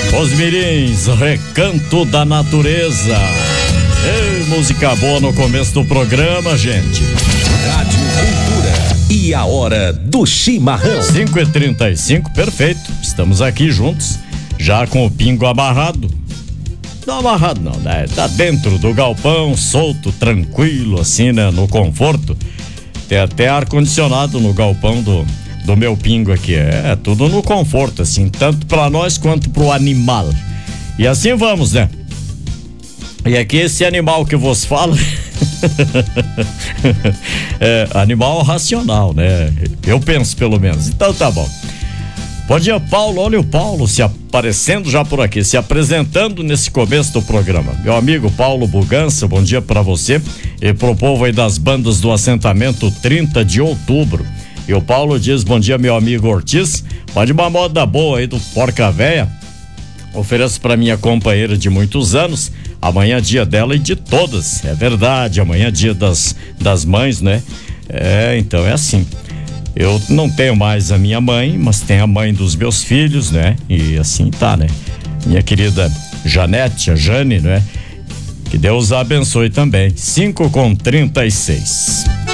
Os mirins, Recanto da Natureza. Ei, música boa no começo do programa, gente. Rádio Cultura. E a hora do chimarrão. 5h35, perfeito. Estamos aqui juntos, já com o pingo amarrado. Não amarrado não, né? Tá dentro do galpão, solto, tranquilo, assim, né? No conforto. Tem até ar-condicionado no galpão do meu pingo aqui. É tudo no conforto, assim, tanto pra nós quanto pro animal. E assim vamos, né? E aqui esse animal que vos fala é animal racional, né? Eu penso pelo menos. Então tá bom. Bom dia, Paulo. Olha o Paulo se aparecendo já por aqui, se apresentando nesse começo do programa. Meu amigo Paulo Bugança, bom dia pra você e pro povo aí das bandas do assentamento 30 de outubro. E o Paulo diz, bom dia, meu amigo Ortiz. Pode uma moda boa aí do Porca Véia. Ofereço pra minha companheira de muitos anos. Amanhã é dia dela e de todas. É verdade, amanhã é dia das mães, né? Então é assim. Eu não tenho mais a minha mãe, mas tenho a mãe dos meus filhos, né? E assim tá, né? Minha querida Janete, a Jane, né? Que Deus a abençoe também. 5h36.